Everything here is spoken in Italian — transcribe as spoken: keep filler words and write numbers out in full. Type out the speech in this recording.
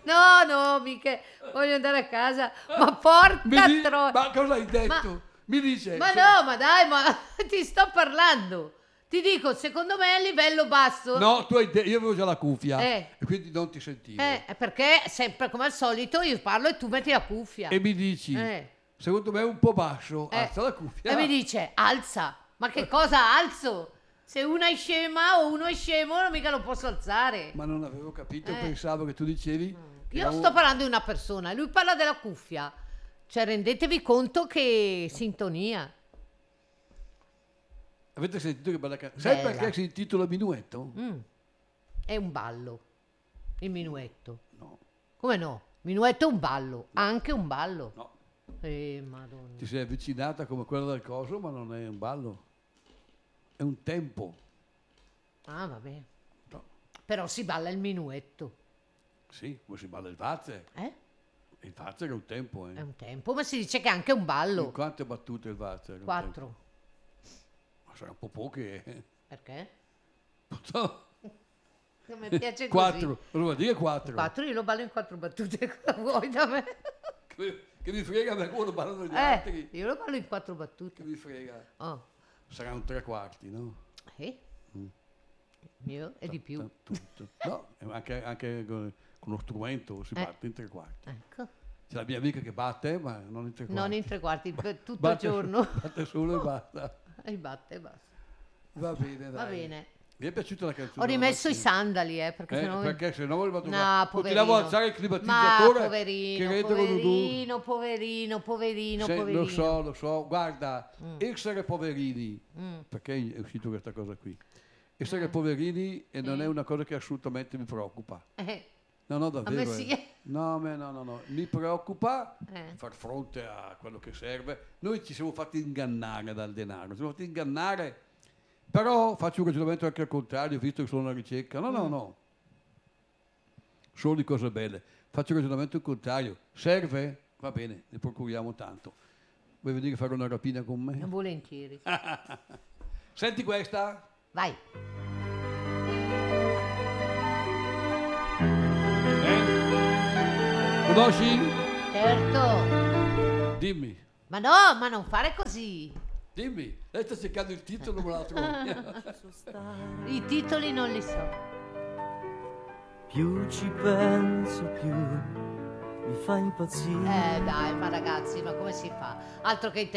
No, no, mica voglio andare a casa. Ma porca di- troia. Ma cosa hai detto? Ma- Mi dice... Ma se- no, ma dai, ma ti sto parlando. Ti dico, secondo me è a livello basso. No, tu hai de- io avevo già la cuffia Eh. e quindi non ti sentivo. Eh, è perché sempre come al solito io parlo e tu metti la cuffia. E mi dici, Eh. secondo me è un po' basso, Eh. alza la cuffia. E mi dice, alza. Ma che cosa alzo? Se una è scema o uno è scemo, non mica lo posso alzare. Ma non avevo capito, Eh. pensavo che tu dicevi... che Io era un- sto parlando di una persona e lui parla della cuffia. Cioè, rendetevi conto che sintonia. Avete sentito che bella canzone? Sai Bella. perché si intitola Minuetto? Mm. È un ballo. Il minuetto. No, Come no? Minuetto è un ballo. Anche un ballo. no. Eh, madonna. Ti sei avvicinata come quella del coso, ma non è un ballo. È un tempo. Ah, vabbè. No. Però si balla il minuetto. Sì, come si balla il valzer. Eh? Il valzer è un tempo, eh. È un tempo, ma si dice che è anche un In ballo. quante battute il valzer? è un Quattro. tempo? Ma sarà un po' poche, eh. Perché? No, Non mi piace così. quattro, cosa vuol dire quattro? Quattro, io lo ballo in quattro battute. Cosa vuoi da me? Che, che mi frega me quando ballano gli Eh, altri? io lo ballo in quattro Che battute. mi frega. Oh. Sarà un tre quarti, no? Eh? Mm. Io e di più. Tu- tu- tu- No, anche, anche con con uno strumento si Eh. batte in tre quarti. Ecco. C'è la mia amica che batte, ma non in tre quarti. Non in tre quarti, per tutto Batte il su- giorno. Batte solo e basta. E batte e basta. Va bene, dai. Va bene. Mi è piaciuta la canzone? Ho rimesso i della mattina? sandali, eh, perché Eh, sennò... perché se no vado No, continuavo a alzare il Ma climatizzatore poverino, che vedono Dudu. poverino, poverino, poverino, Se- poverino. lo so, lo so, guarda, Mm. essere poverini, Mm. perché è uscito questa cosa qui? Essere poverini e non Sì. è una cosa che assolutamente mi preoccupa. Eh, No, no, davvero. me sì. eh. No, me- no, no, no, mi preoccupa eh. far fronte a quello che serve. Noi ci siamo fatti ingannare dal denaro, ci siamo fatti ingannare, però faccio un ragionamento anche al contrario, visto che sono alla ricerca. No, no, Mm. no, solo di cose belle. Faccio un ragionamento al contrario. Serve? Va bene, ne procuriamo tanto. Vuoi venire a fare una rapina con me? Volentieri. Senti questa? Vai. Eh? Conosci? Certo. Dimmi, Ma no, ma non fare così. dimmi. Lei sta cercando il titolo, ma l'altro. I titoli non li so. Più ci penso, più mi fa impazzire. Eh dai, ma ragazzi, ma come si fa? Altro che